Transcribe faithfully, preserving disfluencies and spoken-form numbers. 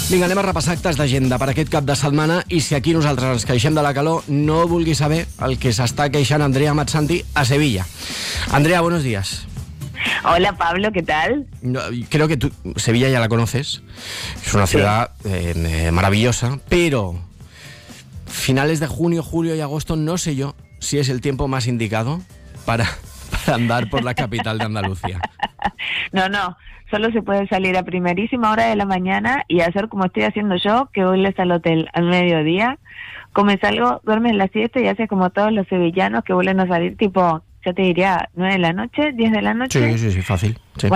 Vinga, anem a repassar actes d'agenda per aquest cap de setmana i si aquí nosaltres ens queixem de la calor, no vulgui saber el que s'està queixant Andrea Mazzanti a Sevilla. Andrea, buenos días. Hola Pablo, ¿qué tal? No, creo que tú, Sevilla ya la conoces, es una ciudad sí. eh, maravillosa, pero finales de junio, julio y agosto no sé yo si es el tiempo más indicado para, para andar por la capital de Andalucía. No, no, solo se puede salir a primerísima hora de la mañana y hacer como estoy haciendo yo, que vuelves al hotel al mediodía, comes algo, duermes la siesta y haces como todos los sevillanos que vuelven a salir tipo, ya te diría, nueve de la noche, diez de la noche. Sí, sí, sí, fácil. Sí.